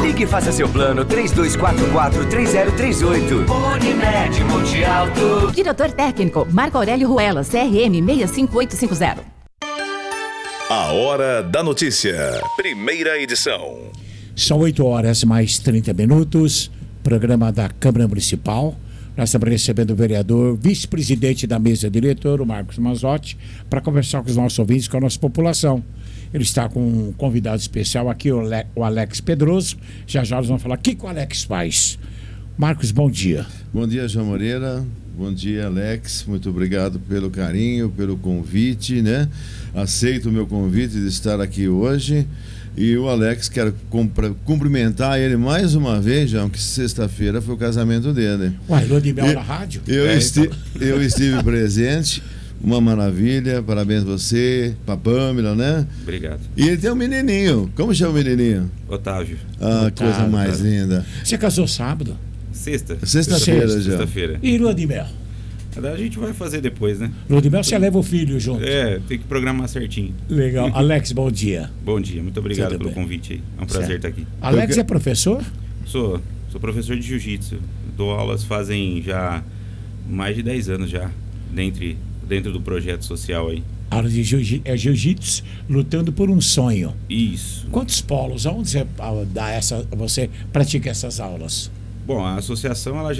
Ligue e faça seu plano 3244-3038. Unimed Monte Alto. Diretor técnico, Marco Aurélio Ruela, CRM 65850. A Hora da Notícia, primeira edição. São 8 horas mais 30 minutos, programa da Câmara Municipal. Nós estamos recebendo o vereador, vice-presidente da mesa diretora, o Marcos Mazzotti, para conversar com os nossos ouvintes, com a nossa população. Ele está com um convidado especial aqui, o Alex Pedroso. Já nós vamos falar o que o Alex faz. Marcos, bom dia. Bom dia, João Moreira. Bom dia, Alex. Muito obrigado pelo carinho, pelo convite, né? Aceito o meu convite de estar aqui hoje. E o Alex, quero cumprimentar ele mais uma vez, João, que sexta-feira foi o casamento dele. Uai, lua de mel na rádio? Eu estive presente. Uma maravilha, parabéns a você, pra Pâmela, né? Obrigado. E ele tem um menininho. Como chama o menininho? Otávio. Ah, Otávio, coisa mais linda. Você casou sábado? Sexta-feira já. Sexta-feira. E lua de mel? A gente vai fazer depois, né? Lua de mel, você leva o filho junto. Tem que programar certinho. Legal. Alex, bom dia. Bom dia, muito obrigado Tudo pelo bem. convite aí. É um prazer estar aqui. Alex é professor? Sou professor de jiu-jitsu. Dou aulas fazem já mais de 10 anos já, dentro do projeto social aí. Aula de jiu-jitsu, lutando por um sonho. Isso. Quantos polos? Aonde você pratica essas aulas? Bom, a associação ela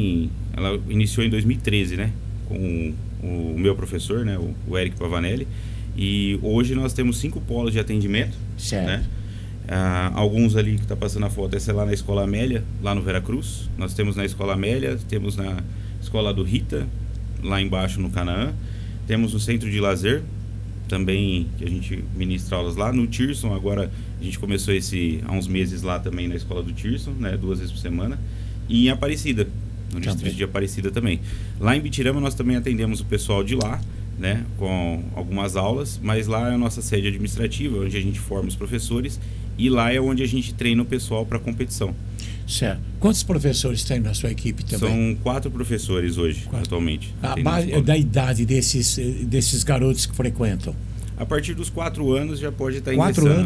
iniciou em 2013, né? Com o meu professor, né? O Eric Pavanelli. E hoje nós temos 5 polos de atendimento. Certo. Né? Alguns ali que está passando a foto, essa é lá na Escola Amélia, lá no Veracruz. Nós temos na Escola Amélia, temos na Escola do Rita, lá embaixo no Canaã. Temos o Centro de Lazer, também, que a gente ministra aulas lá. No Tirson, agora a gente começou há uns meses lá também na Escola do Tirson, né? 2 vezes por semana. E em Aparecida, no distrito de Aparecida também. Lá em Bitirama nós também atendemos o pessoal de lá, né? Com algumas aulas, mas lá é a nossa sede administrativa, onde a gente forma os professores, e lá é onde a gente treina o pessoal para competição. Certo. Quantos professores tem na sua equipe também? São 4 professores hoje, atualmente. A base da idade desses garotos que frequentam? A partir dos 4 anos já pode estar 4 ingressando. anos?